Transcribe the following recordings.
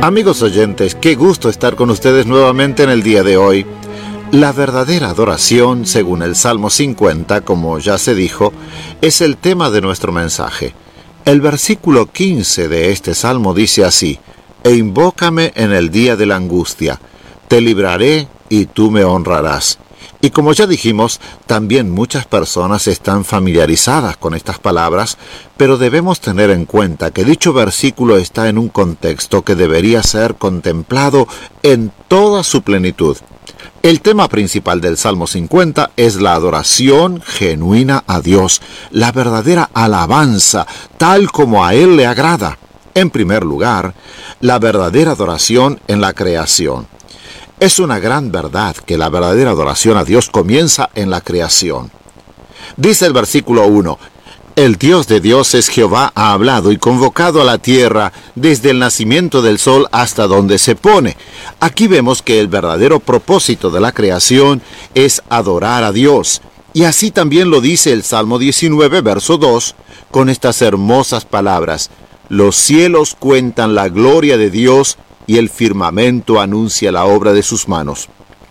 Amigos oyentes, qué gusto estar con ustedes nuevamente en el día de hoy. La verdadera adoración, según el Salmo 50, como ya se dijo, es el tema de nuestro mensaje. El versículo 15 de este Salmo dice así: «E invócame en el día de la angustia, te libraré y tú me honrarás». Y como ya dijimos, también muchas personas están familiarizadas con estas palabras, pero debemos tener en cuenta que dicho versículo está en un contexto que debería ser contemplado en toda su plenitud. El tema principal del Salmo 50 es la adoración genuina a Dios, la verdadera alabanza, tal como a Él le agrada. En primer lugar, la verdadera adoración en la creación. Es una gran verdad que la verdadera adoración a Dios comienza en la creación. Dice el versículo 1, «El Dios de dioses Jehová ha hablado y convocado a la tierra desde el nacimiento del sol hasta donde se pone». Aquí vemos que el verdadero propósito de la creación es adorar a Dios. Y así también lo dice el Salmo 19, verso 2, con estas hermosas palabras: «Los cielos cuentan la gloria de Dios, y el firmamento anuncia la obra de sus manos».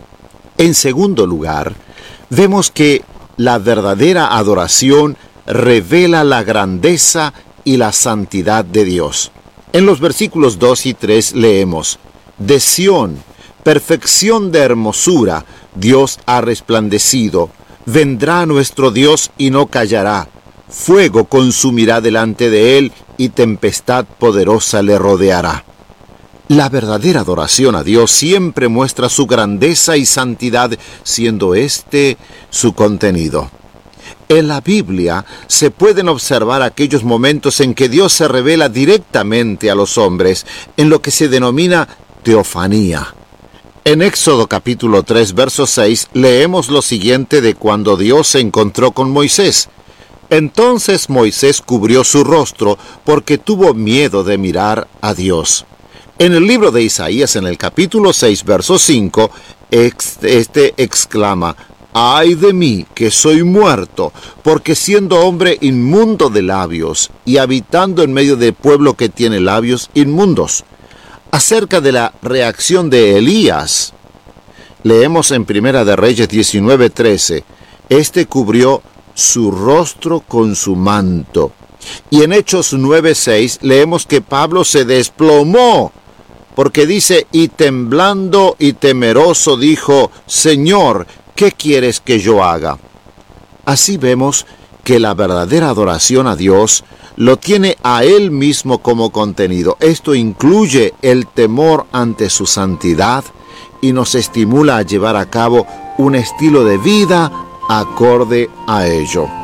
En segundo lugar, vemos que la verdadera adoración revela la grandeza y la santidad de Dios. En los versículos 2 y 3 leemos: «De Sión, perfección de hermosura, Dios ha resplandecido. Vendrá nuestro Dios y no callará. Fuego consumirá delante de él y tempestad poderosa le rodeará». La verdadera adoración a Dios siempre muestra su grandeza y santidad, siendo este su contenido. En la Biblia se pueden observar aquellos momentos en que Dios se revela directamente a los hombres, en lo que se denomina teofanía. En Éxodo capítulo 3, verso 6, leemos lo siguiente de cuando Dios se encontró con Moisés. «Entonces Moisés cubrió su rostro porque tuvo miedo de mirar a Dios». En el libro de Isaías, en el capítulo 6, verso 5, este exclama: «Ay de mí, que soy muerto, porque siendo hombre inmundo de labios, y habitando en medio de pueblo que tiene labios inmundos». Acerca de la reacción de Elías, leemos en Primera de Reyes 19:13, «Este cubrió su rostro con su manto». Y en Hechos 9:6 leemos que Pablo se desplomó, porque dice: «Y temblando y temeroso dijo: Señor, ¿qué quieres que yo haga?». Así vemos que la verdadera adoración a Dios lo tiene a Él mismo como contenido. Esto incluye el temor ante su santidad y nos estimula a llevar a cabo un estilo de vida acorde a ello.